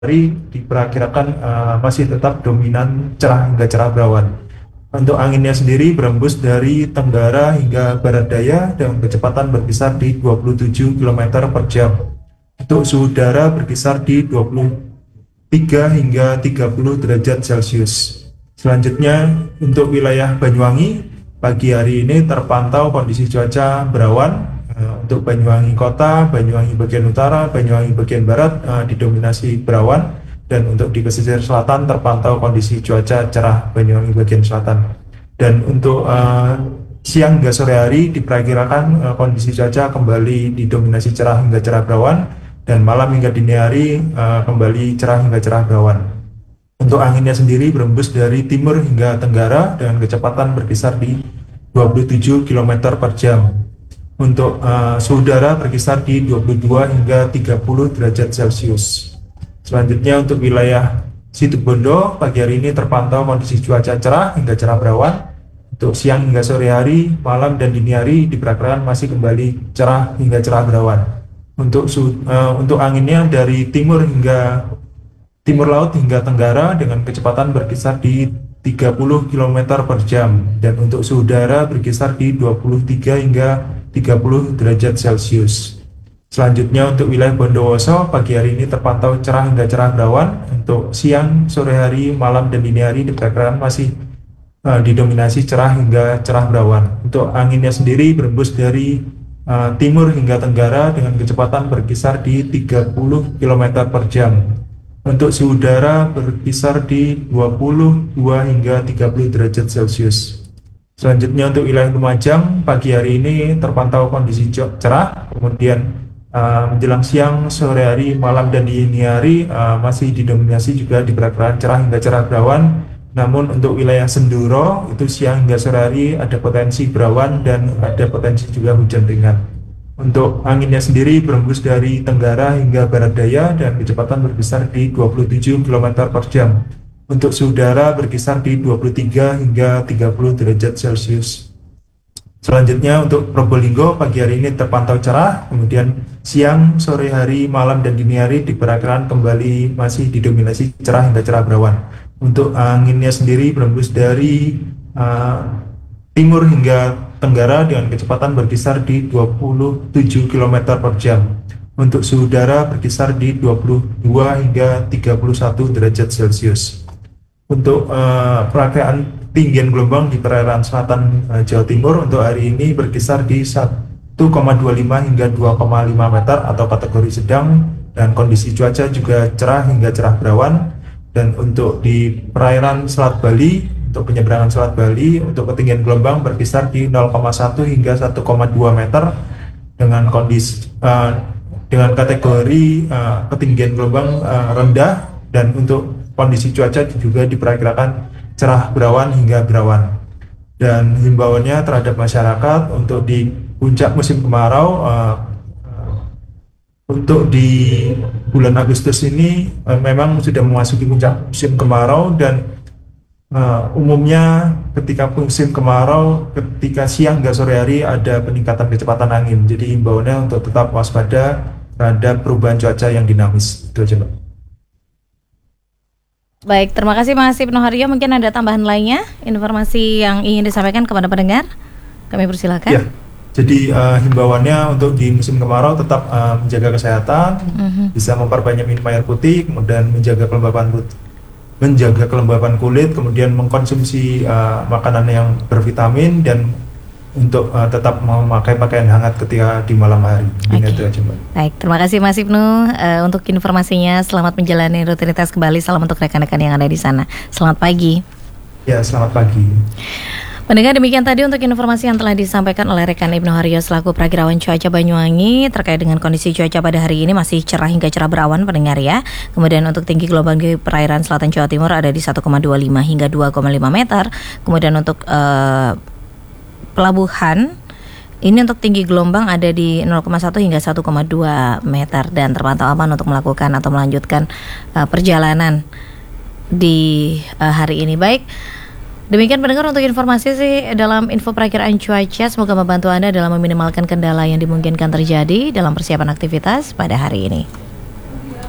hari diperkirakan masih tetap dominan cerah hingga cerah berawan. Untuk anginnya sendiri berembus dari tenggara hingga barat daya dengan kecepatan berkisar di 27 km per jam. Untuk suhu udara berkisar di 23 hingga 30 derajat Celcius. Selanjutnya untuk wilayah Banyuwangi, pagi hari ini terpantau kondisi cuaca berawan. Untuk Banyuwangi Kota, Banyuwangi bagian utara, Banyuwangi bagian barat didominasi berawan. Dan untuk di pesisir selatan terpantau kondisi cuaca cerah Banyuwangi bagian selatan. Dan untuk siang hingga sore hari diperkirakan kondisi cuaca kembali didominasi cerah hingga cerah berawan, dan malam hingga dini hari kembali cerah hingga cerah berawan. Untuk anginnya sendiri berembus dari timur hingga tenggara dengan kecepatan berkisar di 27 km per jam. Untuk suhu udara berkisar di 22 hingga 30 derajat Celcius. Selanjutnya untuk wilayah Situbondo, pagi hari ini terpantau kondisi cuaca cerah hingga cerah berawan. Untuk siang hingga sore hari, malam dan dini hari diperkirakan masih kembali cerah hingga cerah berawan. Untuk anginnya dari timur laut hingga tenggara dengan kecepatan berkisar di 30 km per jam, dan untuk suhu udara berkisar di 23 hingga 30 derajat Celcius. Selanjutnya untuk wilayah Bondowoso, pagi hari ini terpantau cerah hingga cerah berawan. Untuk siang, sore hari, malam, dan dini hari diperkirakan masih didominasi cerah hingga cerah berawan. Untuk anginnya sendiri berembus dari timur hingga tenggara dengan kecepatan berkisar di 30 km per jam. Untuk suhu udara berkisar di 22 hingga 30 derajat Celcius. Selanjutnya untuk wilayah Lumajang, pagi hari ini terpantau kondisi cerah, kemudian menjelang siang, sore hari, malam, dan dini hari masih didominasi juga diperkirakan cerah hingga cerah berawan. Namun untuk wilayah Senduro itu siang hingga sore hari ada potensi berawan dan ada potensi juga hujan ringan. Untuk anginnya sendiri berembus dari tenggara hingga barat daya dan kecepatan berkisar di 27 km per jam. Untuk suhu udara berkisar di 23 hingga 30 derajat Celcius. Selanjutnya untuk Probolinggo, pagi hari ini terpantau cerah, kemudian siang, sore hari, malam, dan dini hari diperkirakan kembali masih didominasi cerah hingga cerah berawan. Untuk anginnya sendiri berembus dari timur hingga tenggara dengan kecepatan berkisar di 27 km per jam. Untuk suhu udara berkisar di 22 hingga 31 derajat Celcius. Untuk perakiraan tinggian gelombang di perairan selatan Jawa Timur untuk hari ini berkisar di 1,25 hingga 2,5 meter atau kategori sedang, dan kondisi cuaca juga cerah hingga cerah berawan. Dan untuk di perairan Selat Bali, untuk penyeberangan Selat Bali, untuk ketinggian gelombang berkisar di 0,1 hingga 1,2 meter dengan kondisi dengan kategori ketinggian gelombang rendah, dan untuk kondisi cuaca juga diperkirakan cerah berawan hingga berawan. Dan himbauannya terhadap masyarakat untuk di puncak musim kemarau, untuk di bulan Agustus ini memang sudah memasuki puncak musim kemarau, dan umumnya ketika musim kemarau, ketika siang hingga sore hari ada peningkatan kecepatan angin. Jadi himbauannya untuk tetap waspada terhadap perubahan cuaca yang dinamis. Itu aja, Mbak. Baik, terima kasih Mas Ibnu Haryo. Mungkin ada tambahan lainnya, informasi yang ingin disampaikan kepada pendengar? Kami persilakan. Ya, jadi himbauannya untuk di musim kemarau tetap menjaga kesehatan, bisa memperbanyak minum air putih, kemudian menjaga kelembapan kulit, kemudian mengkonsumsi makanan yang bervitamin, dan untuk tetap memakai pakaian hangat ketika di malam hari. Ini itu aja, Mbak. Baik, terima kasih Mas Ibnu untuk informasinya. Selamat menjalani rutinitas kembali. Salam untuk rekan-rekan yang ada di sana. Selamat pagi. Ya, selamat pagi. Pendengar, demikian tadi untuk informasi yang telah disampaikan oleh rekan Ibnu Haryo selaku Prakirawan Cuaca Banyuwangi terkait dengan kondisi cuaca pada hari ini masih cerah hingga cerah berawan, pendengar ya. Kemudian untuk tinggi gelombang di perairan selatan Jawa Timur ada di 1,25 hingga 2,5 meter. Kemudian untuk pelabuhan ini untuk tinggi gelombang ada di 0,1 hingga 1,2 meter dan terpantau aman untuk melakukan atau melanjutkan perjalanan di hari ini. Baik, demikian pendengar untuk informasi dalam info perakiraan cuaca. Semoga membantu Anda dalam meminimalkan kendala yang dimungkinkan terjadi dalam persiapan aktivitas pada hari ini.